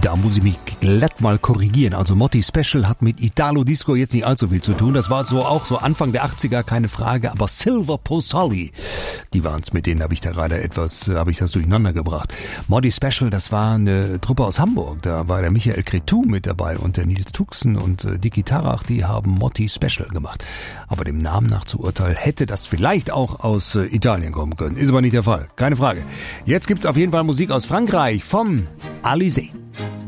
Da muss ich mich glatt mal korrigieren. Also Motti Special hat mit Italo Disco jetzt nicht allzu viel zu tun. Das war so auch so Anfang der 80er, keine Frage. Aber Silver Posoli, die waren's, mit denen habe ich das durcheinander gebracht. Motti Special, das war eine Truppe aus Hamburg. Da war der Michael Cretu mit dabei und der Nils Tuxen und Dicky Tarach, die haben Motti Special gemacht. Aber dem Namen nach zu urteilen, hätte das vielleicht auch aus Italien kommen können. Ist aber nicht der Fall, keine Frage. Jetzt gibt's auf jeden Fall Musik aus Frankreich vom Alizé.